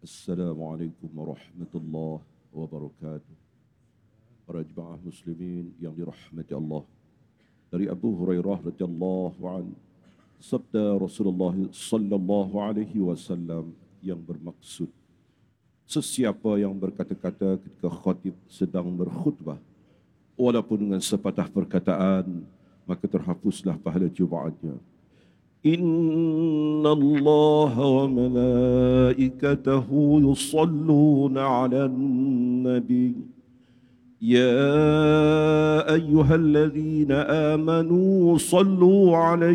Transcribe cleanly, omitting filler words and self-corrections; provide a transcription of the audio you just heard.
Assalamualaikum warahmatullahi wabarakatuh. Para jemaah muslimin yang dirahmati Allah. Dari Abu Hurairah radhiyallahu anhu, sabda Rasulullah sallallahu alaihi wasallam yang bermaksud, sesiapa yang berkata-kata ketika khatib sedang berkhutbah, walaupun dengan sepatah perkataan, maka terhapuslah pahala Jumaatnya. Inna Allah wa malaikatahu yusalluna ala nabi. Ya ayyuhalladzina amanu sallu alaihi